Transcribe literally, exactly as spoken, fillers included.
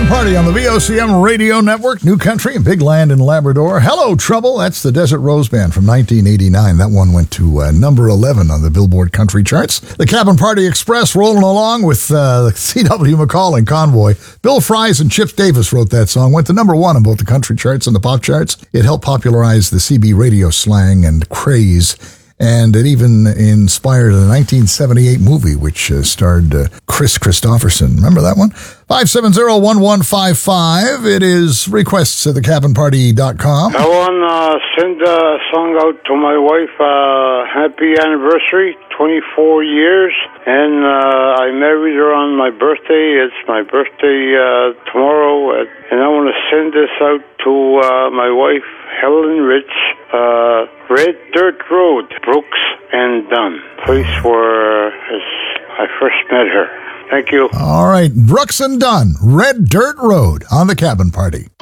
Cabin Party on the V O C M Radio Network, New Country, Big Land in Labrador. Hello, Trouble. That's the Desert Rose Band from nineteen eighty-nine. That one went to uh, number eleven on the Billboard Country charts. The Cabin Party Express rolling along with uh, C W McCall and Convoy. Bill Fries and Chip Davis wrote that song. Went to number one on both the country charts and the pop charts. It helped popularize the C B radio slang and craze. And it even inspired a nineteen seventy-eight movie, which uh, starred uh, Chris Christopherson. Remember that one? five seven zero, one one five five. It is requests at the cabin party dot com. I want to send a song out to my wife. Uh, happy anniversary, twenty-four years. And uh, I married her on my birthday. It's my birthday uh, tomorrow. And I want to send this out to uh, my wife, Helen Rich. Uh, Red Dirt Road, Brooks and Dunn, place where I first met her. Thank you. All right, Brooks and Dunn, Red Dirt Road on the Cabin Party.